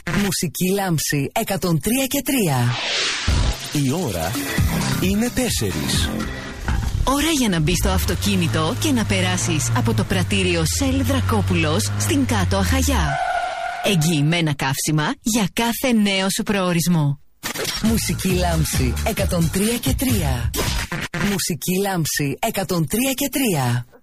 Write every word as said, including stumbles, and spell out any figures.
Μουσική Λάμψη εκατόν τρία και τρία. Η ώρα είναι τέσσερις. Ώρα για να μπεις στο αυτοκίνητο και να περάσεις από το πρατήριο Shell Δρακόπουλος στην Κάτω Αχαγιά. Εγγυημένα καύσιμα για κάθε νέο σου προορισμό. Μουσική Λάμψη εκατόν τρία και τρία. Μουσική Λάμψη εκατόν τρία και τρία.